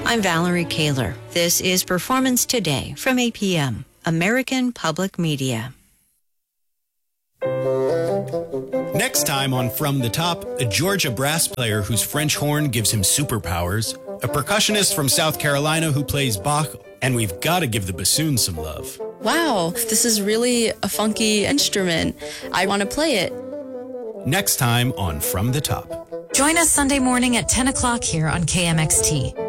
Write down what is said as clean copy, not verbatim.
I'm Valerie Kaler. This is Performance Today from APM, American Public Media. Next time on From the Top, a Georgia brass player whose French horn gives him superpowers, a percussionist from South Carolina who plays Bach, and we've got to give the bassoon some love. Wow, this is really a funky instrument. I want to play it. Next time on From the Top. Join us Sunday morning at 10 o'clock here on KMXT.